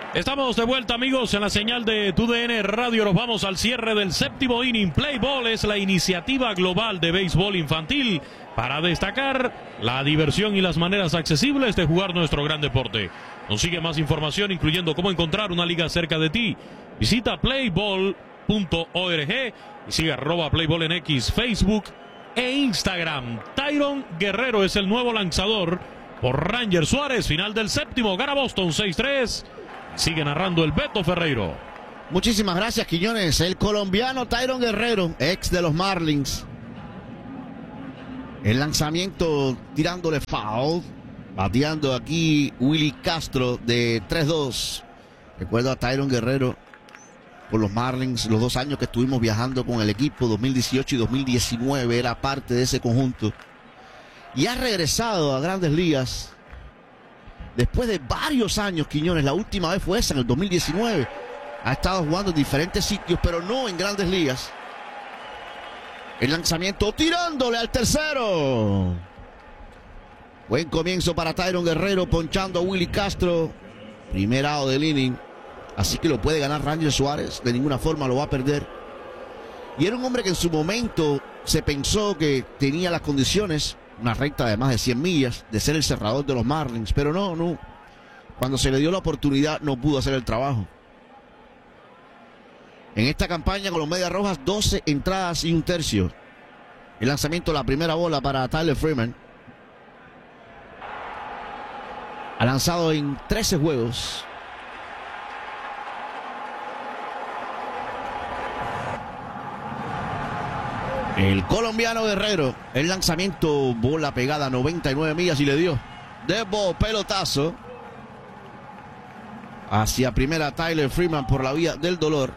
Estamos de vuelta, amigos, en la señal de TUDN Radio. Nos vamos al cierre del séptimo inning. Play Ball es la iniciativa global de béisbol infantil para destacar la diversión y las maneras accesibles de jugar nuestro gran deporte. Consigue más información, incluyendo cómo encontrar una liga cerca de ti. Visita playball.org y sigue @playball en X, Facebook e Instagram. Tyron Guerrero es el nuevo lanzador por Ranger Suárez. Final del séptimo, gana Boston 6-3. Sigue narrando el Beto Ferreiro. Muchísimas gracias, Quiñones. El colombiano Tyron Guerrero, ex de los Marlins. El lanzamiento tirándole foul. Bateando aquí Willy Castro de 3-2. Recuerdo a Tyron Guerrero con los Marlins, los 2 años que estuvimos viajando con el equipo, 2018 y 2019, era parte de ese conjunto. Y ha regresado a Grandes Ligas después de varios años, Quiñones. La última vez fue esa, en el 2019. Ha estado jugando en diferentes sitios, pero no en Grandes Ligas. El lanzamiento tirándole al tercero. Buen comienzo para Tyron Guerrero, ponchando a Willy Castro. Primer out del inning. Así que lo puede ganar Ranger Suárez. De ninguna forma lo va a perder. Y era un hombre que en su momento se pensó que tenía las condiciones, una recta de más de 100 millas, de ser el cerrador de los Marlins. Pero no. Cuando se le dio la oportunidad no pudo hacer el trabajo. En esta campaña con los Medias Rojas, 12 entradas y 1/3. El lanzamiento, la primera bola para Tyler Freeman. Ha lanzado en 13 juegos. El colombiano Guerrero, el lanzamiento, bola pegada a 99 millas y le dio de pelotazo hacia primera Tyler Freeman por la vía del dolor.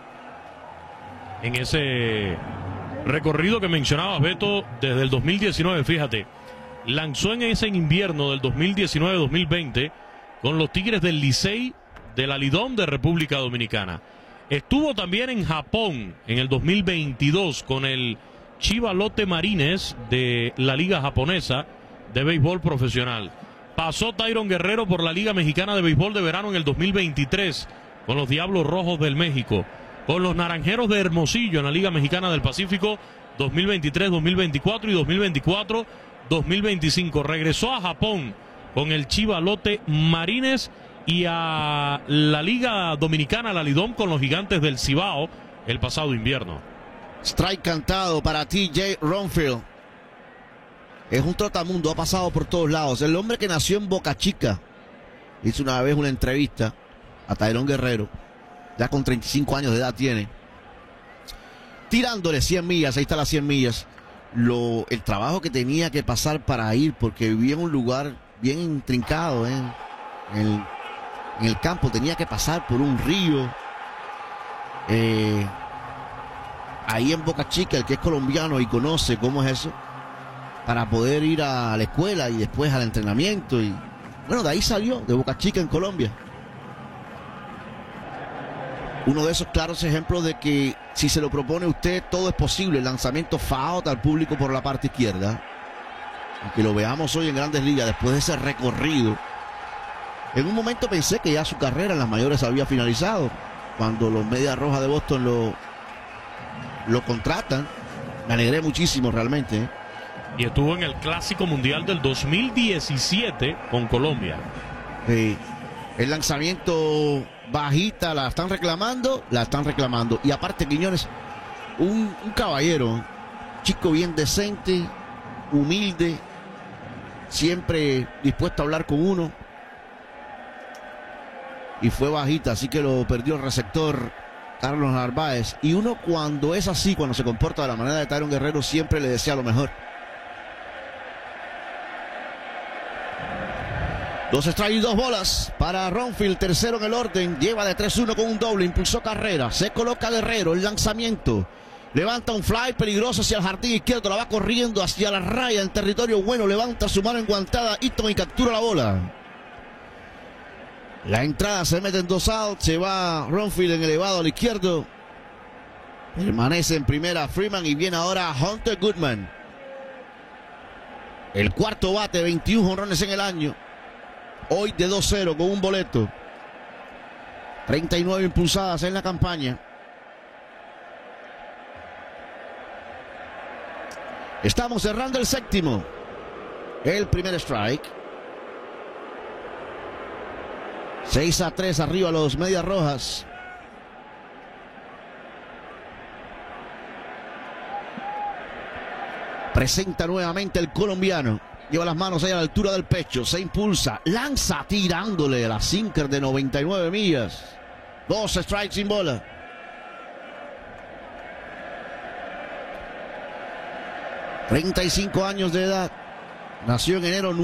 En ese recorrido que mencionabas, Beto, desde el 2019, fíjate, lanzó en ese invierno del 2019-2020 con los Tigres del Licey del Lidom de República Dominicana. Estuvo también en Japón en el 2022 con el Chiba Lotte Marines de la Liga Japonesa de Béisbol Profesional. Pasó Tyron Guerrero por la Liga Mexicana de Béisbol de Verano en el 2023 con los Diablos Rojos del México, con los Naranjeros de Hermosillo en la Liga Mexicana del Pacífico 2023, 2024 y 2024-2025. Regresó a Japón con el Chiba Lotte Marines y a la Liga Dominicana, la Lidom, con los Gigantes del Cibao el pasado invierno. Strike cantado para TJ Ronfield. Es un trotamundo, ha pasado por todos lados. El hombre que nació en Boca Chica. Hizo una vez una entrevista a Tyron Guerrero. Ya con 35 años de edad tiene. Tirándole 100 millas, ahí está las 100 millas. El trabajo que tenía que pasar para ir, porque vivía en un lugar bien intrincado, en el campo. Tenía que pasar por un río. Ahí en Boca Chica, el que es colombiano y conoce cómo es eso, para poder ir a la escuela y después al entrenamiento. Y bueno, de ahí salió, de Boca Chica en Colombia. Uno de esos claros ejemplos de que si se lo propone usted, todo es posible. El lanzamiento foul al público por la parte izquierda. Aunque lo veamos hoy en Grandes Ligas, después de ese recorrido. En un momento pensé que ya su carrera en las mayores había finalizado. Cuando los Medias Rojas de Boston lo contratan, me alegré muchísimo realmente. Y estuvo en el Clásico Mundial del 2017 con Colombia. El lanzamiento bajita, la están reclamando. Y aparte, Quiñones, un caballero, chico bien decente, humilde, siempre dispuesto a hablar con uno. Y fue bajita, así que lo perdió el receptor Carlos Narváez. Y uno, cuando es así, cuando se comporta de la manera de Tyron Guerrero, siempre le desea lo mejor. 2 strikes y 2 bolas para Ronfield, tercero en el orden. Lleva de 3-1 con un doble, impulsó carrera. Se coloca Guerrero, el lanzamiento. Levanta un fly peligroso hacia el jardín izquierdo, la va corriendo hacia la raya en territorio bueno. Levanta su mano enguantada, Eaton, y captura la bola. La entrada se mete en 2 outs, se va Ronfield en elevado al izquierdo. Permanece en primera Freeman y viene ahora Hunter Goodman. El cuarto bate, 21 jonrones en el año. Hoy de 2-0 con un boleto. 39 impulsadas en la campaña. Estamos cerrando el séptimo. El primer strike. 6-3 arriba los Medias Rojas. Presenta nuevamente el colombiano. Lleva las manos ahí a la altura del pecho. Se impulsa. Lanza tirándole la sinker de 99 millas. 2 strikes sin bola. ...35 años de edad. Nació en enero